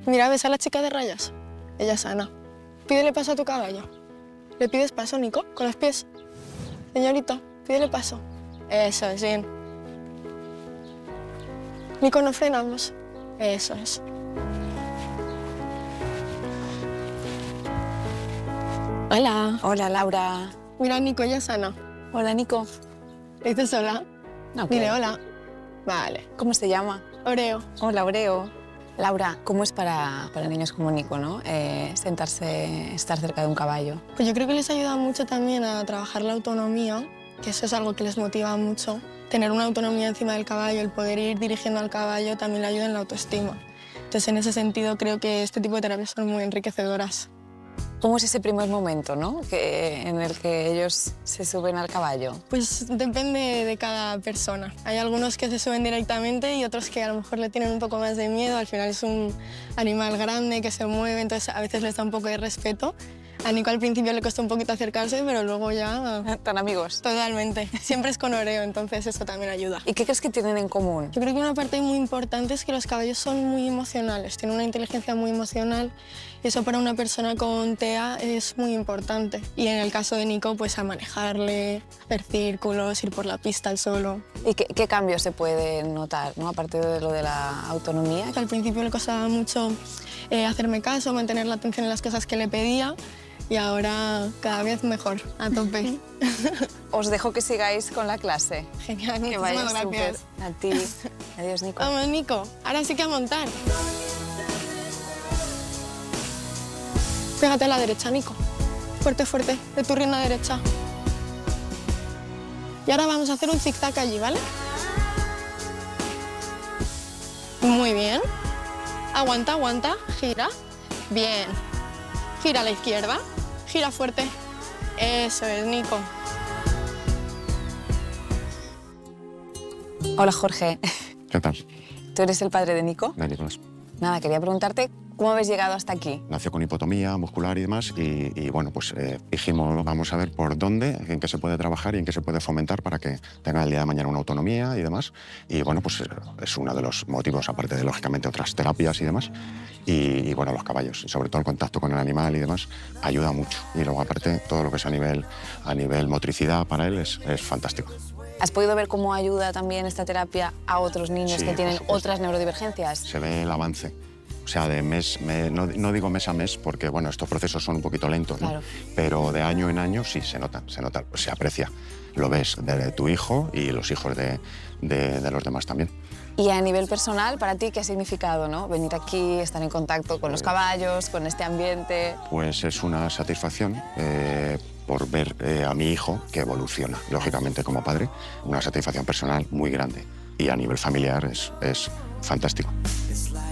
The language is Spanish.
Mira, ¿ves a la chica de rayas? Ella es Ana. Pídele paso a tu caballo. ¿Le pides paso, Nico? Con los pies. Señorito, pídele paso. Eso es, bien. Nico, no frenamos. Eso es. Hola. Hola, Laura. Mira, Nico, ella es Ana. Hola, Nico. ¿Le dices hola? No, Dile hola. Vale. ¿Cómo se llama? Oreo. Hola, Oreo. Laura, ¿cómo es para niños como Nico, ¿no? Sentarse, estar cerca de un caballo? Pues yo creo que les ayuda mucho también a trabajar la autonomía, que eso es algo que les motiva mucho. Tener una autonomía encima del caballo, el poder ir dirigiendo al caballo también le ayuda en la autoestima. Entonces, en ese sentido, creo que este tipo de terapias son muy enriquecedoras. ¿Cómo es ese primer momento, ¿no? En el que ellos se suben al caballo? Pues depende de cada persona. Hay algunos que se suben directamente y otros que a lo mejor le tienen un poco más de miedo. Al final es un animal grande que se mueve, entonces a veces les da un poco de respeto. A Nico al principio le costó un poquito acercarse, pero luego ya... ¿Tan amigos? Totalmente. Siempre es con Oreo, entonces eso también ayuda. ¿Y qué crees que tienen en común? Yo creo que una parte muy importante es que los caballos son muy emocionales, tienen una inteligencia muy emocional y eso para una persona con TEA es muy importante. Y en el caso de Nico, pues a manejarle, hacer círculos, ir por la pista al solo. ¿Y qué cambios se pueden notar, ¿no? Aparte de lo de la autonomía? Al principio le costaba mucho hacerme caso, mantener la atención en las cosas que le pedía y ahora cada vez mejor, a tope. Os dejo que sigáis con la clase. Genial, Que muchísimas vaya gracias. súper. A ti. Adiós, Nico. Vamos, Nico, ahora sí que a montar. Pégate a la derecha, Nico. Fuerte, fuerte, de tu rienda derecha. Y ahora vamos a hacer un zigzag allí, ¿vale? Muy bien. Aguanta, aguanta, gira. Bien. Gira a la izquierda, gira fuerte. Eso es, Nico. Hola, Jorge. ¿Qué tal? ¿Tú eres el padre de Nico? De Nicolás. Nada, quería preguntarte cómo habéis llegado hasta aquí. Nació con hipotomía muscular y demás y bueno, pues dijimos, vamos a ver por dónde, en qué se puede trabajar y en qué se puede fomentar para que tenga el día de mañana una autonomía y demás. Y bueno, pues es uno de los motivos, aparte de, lógicamente, otras terapias y demás. Y bueno, los caballos, y sobre todo el contacto con el animal y demás, ayuda mucho. Y luego, aparte, todo lo que es a nivel motricidad para él es fantástico. ¿Has podido ver cómo ayuda también esta terapia a otros niños Sí, que tienen por supuesto. otras neurodivergencias? Se ve el avance. O sea, de no digo mes a mes, porque bueno, estos procesos son un poquito lentos, ¿no? Claro. Pero de año en año sí se nota, pues se aprecia. Lo ves de tu hijo y los hijos de los demás también. Y a nivel personal, para ti, ¿qué ha significado, no? Venir aquí, estar en contacto con los caballos, con este ambiente. Pues es una satisfacción por ver a mi hijo que evoluciona, lógicamente como padre, una satisfacción personal muy grande. Y a nivel familiar es fantástico.